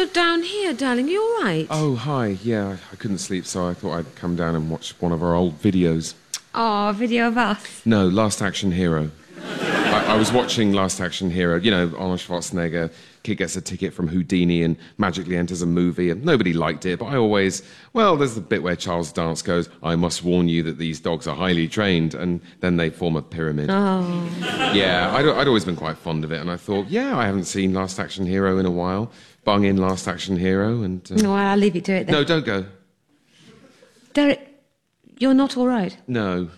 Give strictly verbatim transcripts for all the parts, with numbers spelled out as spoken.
stood down here, darling. Are you all right? Oh, hi. Yeah, I couldn't sleep, so I thought I'd come down and watch one of our old videos. Oh, a video of us? No, Last Action Hero. I, I was watching Last Action Hero. You know, Arnold Schwarzenegger, kid gets a ticket from Houdini and magically enters a movie, and nobody liked it, but I always... Well, there's the bit where Charles Dance goes, I must warn you that these dogs are highly trained, and then they form a pyramid. Oh. Yeah, I'd, I'd always been quite fond of it, and I thought, yeah, I haven't seen Last Action Hero in a while. Bung in Last Action Hero, and... Uh... No, I'll leave you to it then. No, don't go. Derek, you're not all right? No.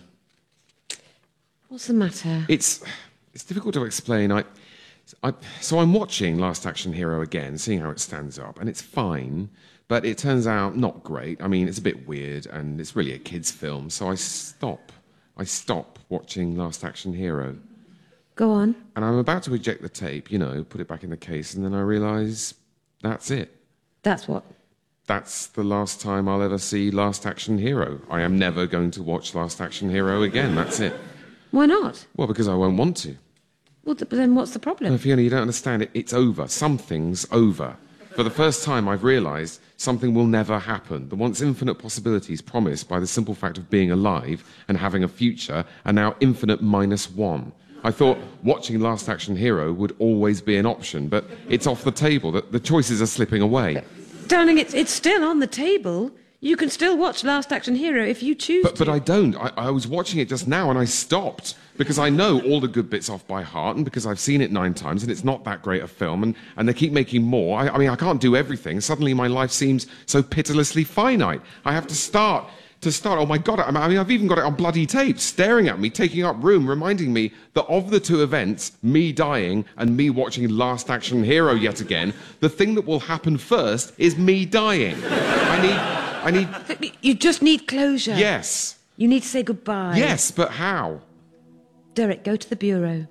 What's the matter? It's... It's difficult to explain. I, I, so I'm watching Last Action Hero again, seeing how it stands up, and it's fine, but it turns out not great. I mean, it's a bit weird, and it's really a kid's film, so I stop. I stop watching Last Action Hero. Go on. And I'm about to eject the tape, you know, put it back in the case, and then I realise that's it. That's what? That's the last time I'll ever see Last Action Hero. I am never going to watch Last Action Hero again, that's it. Why not? Well, because I won't want to. Well, th- then what's the problem? No, Fiona, you don't understand it. It's over. Something's over. For the first time, I've realised something will never happen. The once infinite possibilities promised by the simple fact of being alive and having a future are now infinite minus one. I thought watching Last Action Hero would always be an option, but it's off the table. The, the choices are slipping away. Darling, it's, it's still on the table. You can still watch Last Action Hero if you choose but, to. But I don't. I, I was watching it just now and I stopped because I know all the good bits off by heart and because I've seen it nine times and it's not that great a film and, and they keep making more. I, I mean, I can't do everything. Suddenly my life seems so pitilessly finite. I have to start... To start, oh my God, I mean, I've even got it on bloody tape, staring at me, taking up room, reminding me that of the two events, me dying and me watching Last Action Hero yet again, the thing that will happen first is me dying. I need... I need... You just need closure. Yes. You need to say goodbye. Yes, but how? Derek, go to the bureau.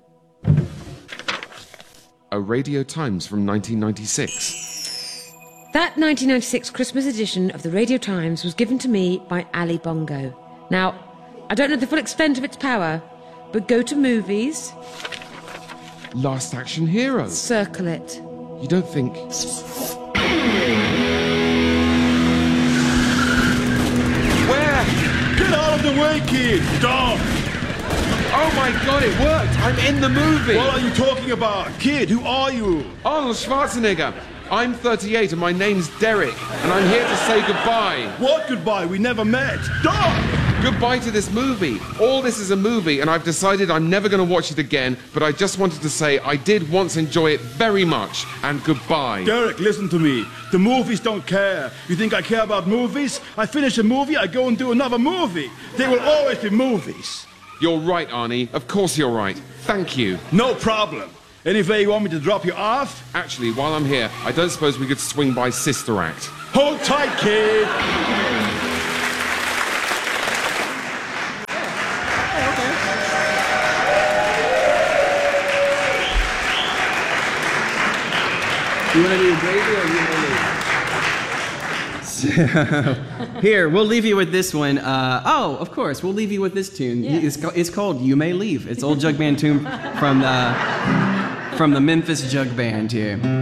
A Radio Times from nineteen ninety-six. That nineteen ninety-six Christmas edition of the Radio Times was given to me by Ali Bongo. Now, I don't know the full extent of its power, but go to movies. Last Action Hero. Circle it. You don't think... Where? Get out of the way, kid! Stop! Oh my God, it worked! I'm in the movie! What are you talking about? Kid, who are you? Arnold Schwarzenegger. I'm thirty-eight and my name's Derek, and I'm here to say goodbye. What goodbye? We never met. Stop! Goodbye to this movie. All this is a movie, and I've decided I'm never going to watch it again, but I just wanted to say I did once enjoy it very much, and goodbye. Derek, listen to me. The movies don't care. You think I care about movies? I finish a movie, I go and do another movie. There will always be movies. You're right, Arnie. Of course you're right. Thank you. No problem. Anyway, you want me to drop you off? Actually, while I'm here, I don't suppose we could swing by Sister Act. Hold tight, kid! You want to do gravy or you want to leave? So, here, we'll leave you with this one. Uh, oh, of course, we'll leave you with this tune. Yeah. It's, it's called You May Leave. It's old jug band tune from the... from the Memphis Jug Band here.